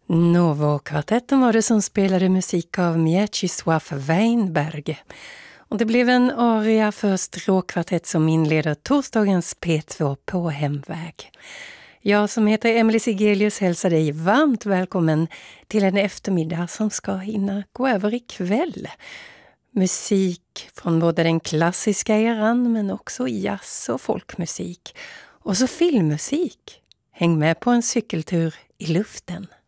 Novo-kvartetten var det som spelade musik av Mieczysław Weinberg. Och det blev en aria för stråkkvartett som inleder torsdagens P2 på hemväg. Jag som heter Emelie Sigelius hälsar dig varmt välkommen till en eftermiddag som ska hinna gå över ikväll. Musik från både den klassiska eran men också jazz och folkmusik. Och så filmmusik. Häng med på en cykeltur i luften.